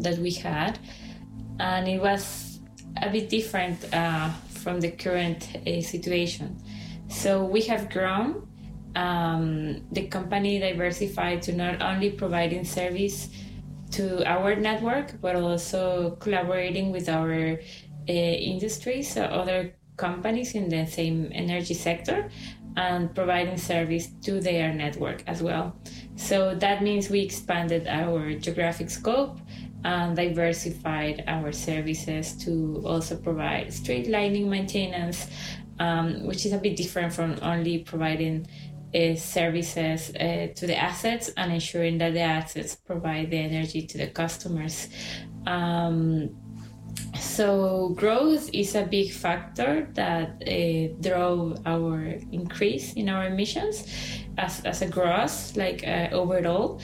that we had, and it was a bit different from the current situation. So we have grown. The company diversified to not only providing service to our network, but also collaborating with our industries, so other companies in the same energy sector, and providing service to their network as well. So that means we expanded our geographic scope and diversified our services to also provide street lighting maintenance, which is a bit different from only providing services to the assets and ensuring that the assets provide the energy to the customers. So growth is a big factor that drove our increase in our emissions as a gross, overall.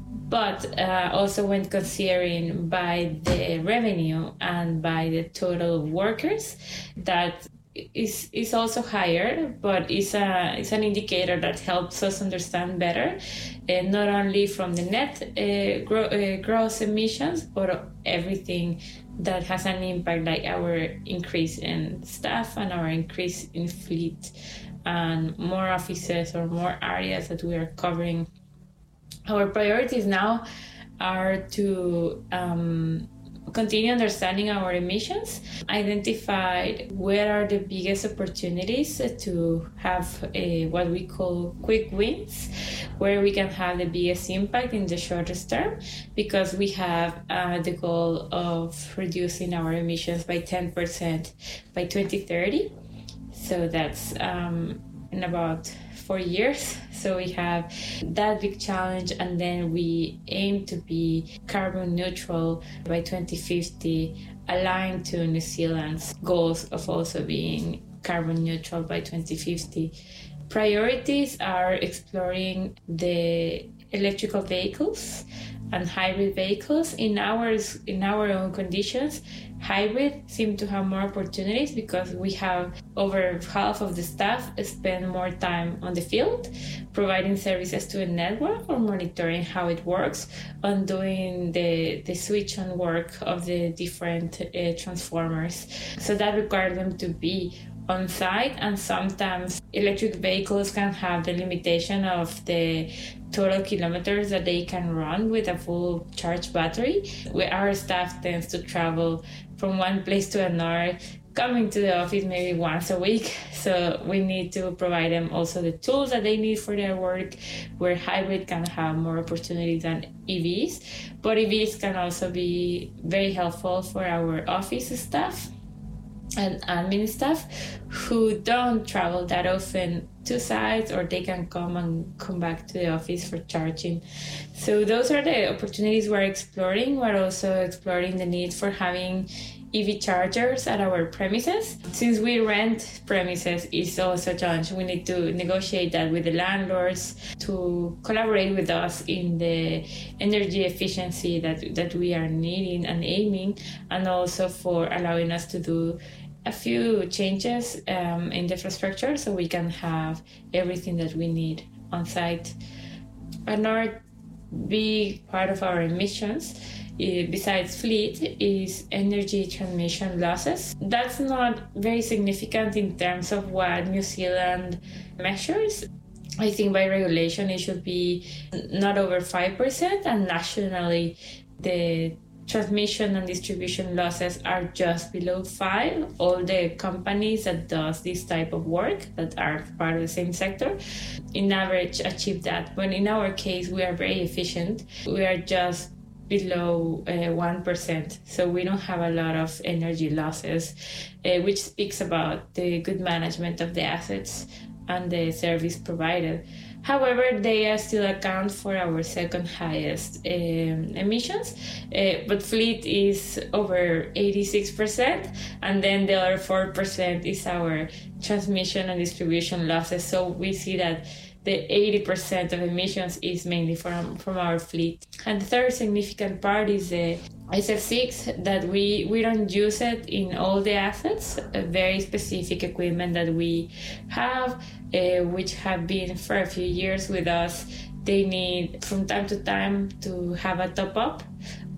But also when considering by the revenue and by the total workers, that is also higher, but it's an indicator that helps us understand better, not only from the net gross emissions, but everything that has an impact, like our increase in staff and our increase in fleet and more offices or more areas that we are covering. Our priorities now are to continue understanding our emissions, identify where are the biggest opportunities to have what we call quick wins, where we can have the biggest impact in the shortest term, because we have the goal of reducing our emissions by 10% by 2030. So that's in about 4 years. So we have that big challenge, and then we aim to be carbon neutral by 2050, aligned to New Zealand's goals of also being carbon neutral by 2050. Priorities are exploring the electrical vehicles and hybrid vehicles. In our own conditions, hybrid seem to have more opportunities because we have over half of the staff spend more time on the field, providing services to a network or monitoring how it works, on doing the switch on work of the different transformers. So that requires them to be on site, and sometimes electric vehicles can have the limitation of the total kilometers that they can run with a full charged battery. Our staff tends to travel from one place to another, coming to the office maybe once a week. So we need to provide them also the tools that they need for their work, where hybrid can have more opportunities than EVs. But EVs can also be very helpful for our office staff and admin staff who don't travel that often to sites, or they can come back to the office for charging. So those are the opportunities we're exploring. We're also exploring the need for having EV chargers at our premises. Since we rent premises, is also a challenge. We need to negotiate that with the landlords to collaborate with us in the energy efficiency that we are needing and aiming, and also for allowing us to do a few changes in the infrastructure so we can have everything that we need on site. Another big part of our emissions, besides fleet, is energy transmission losses. That's not very significant in terms of what New Zealand measures. I think by regulation it should be not over 5%, and nationally the transmission and distribution losses are just below 5%. All the companies that does this type of work that are part of the same sector, in average, achieve that. But in our case, we are very efficient. We are just below 1%. So we don't have a lot of energy losses, which speaks about the good management of the assets and the service provided. However, they still account for our second highest emissions, but fleet is over 86%, and then the other 4% is our transmission and distribution losses. So we see that the 80% of emissions is mainly from our fleet. And the third significant part is the SF6, that we don't use it in all the assets, a very specific equipment that we have, which have been for a few years with us. They need from time to time to have a top up